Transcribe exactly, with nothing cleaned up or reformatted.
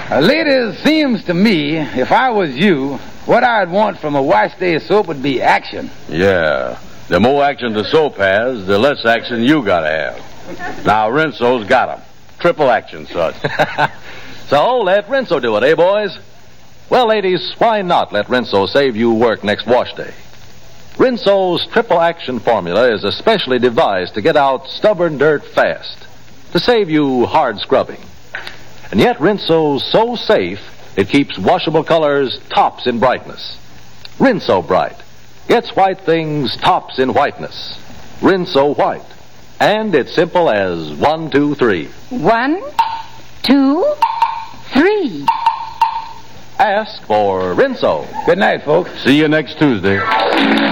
Uh, ladies, seems to me, if I was you, what I'd want from a wash day soap would be action. Yeah. The more action the soap has, the less action you gotta have. Now, Rinso's got 'em. Triple action, such. So, let Rinso do it, eh, boys? Well, ladies, why not let Rinso save you work next wash day? Rinso's triple action formula is especially devised to get out stubborn dirt fast, to save you hard scrubbing. And yet Rinso's so safe, it keeps washable colors tops in brightness. Rinso Bright gets white things tops in whiteness. Rinso White. And it's simple as one, two, three. One, two, three. Ask for Rinso. Good night, folks. See you next Tuesday.